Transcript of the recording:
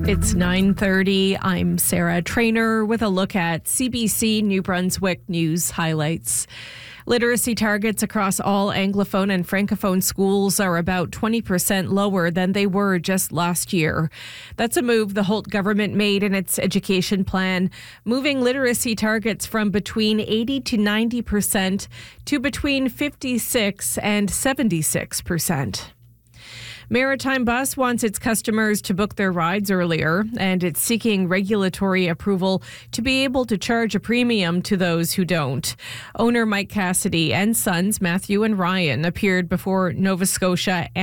It's 9:30. I'm Sarah Trainer with a look at CBC New Brunswick news highlights. Literacy targets across all Anglophone and Francophone schools are about 20% lower than they were just last year. That's a move the Holt government made in its education plan, moving literacy targets from between 80 to 90% to between 56 and 76%. Maritime Bus wants its customers to book their rides earlier, and it's seeking regulatory approval to be able to charge a premium to those who don't. Owner Mike Cassidy and sons Matthew and Ryan appeared before Nova Scotia